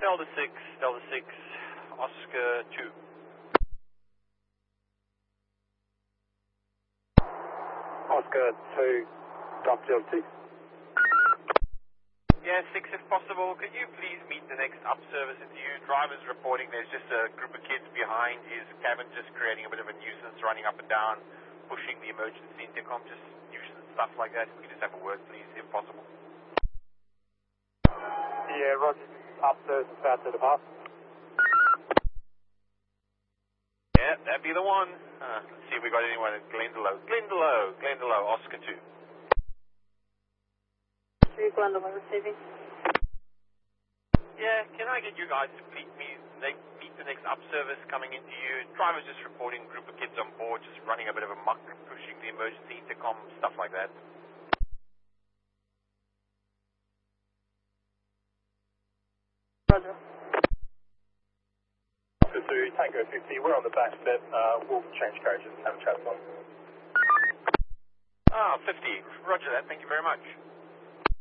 Delta 6, Oscar 2. Oscar 2, Delta 6. Yeah, 6 if possible. Could you please meet the next up service into you? Driver's reporting there's just a group of kids behind his cabin just creating a bit of a nuisance, running up and down, pushing the emergency intercom, just nuisance stuff like that. We can just have a word, please, if possible. Yeah, Roger. Up service is about to depart. Yeah, that'd be the one. Let's see if we got anyone at Glendalough. Glendalough, Oscar 2. Glendalough receiving. Yeah, can I get you guys to meet the next up service coming into you? Driver's just reporting a group of kids on board, just running a bit of a muck, pushing the emergency intercom, stuff like that. Roger. Oscar 2, Tango 50, we're on the back step. We'll change carriages and have a chat with them. 50. Roger that. Thank you very much.